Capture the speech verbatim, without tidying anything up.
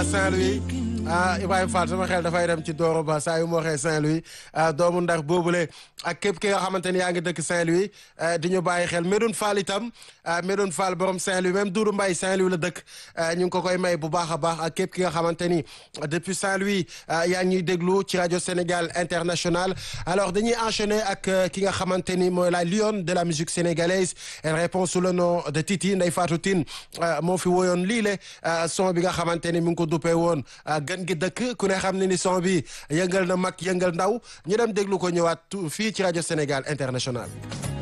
Saint-Louis ah Ibrahima Fall sama xel dafay dem ci Doro Ba saa yu ma waxee Saint-Louis doomu Ndar boobule ak képp ki nga xamante ni yaa ngi dëkk Saint-Louis di ñu bàyyi xel Medoune Fall itam Medoune Fall borom Saint-Louis même Doudou Mbaye Saint-Louis la dëkk ñu ngi ko koy may bu baax a baax ak képp ki nga xamante ni depuis Saint-Louis yaa ngi ñuy déglu ci rajo Sénégal International. Alors dañuy enchaîner ak ki nga xamante ni mooy la lionne de la musique sénégalaise elle répond sous le nom de Titi Ndeye Fatou Tine moo fi woyoon lii le son bi nga xamante ni mu ngi ko duppee woon gën gi dëkk ku ne xam ne ni son bi yëngal na mag yëngal ndaw ñu dem déglu ko ñëwaat fii ci rajo Sénégal International.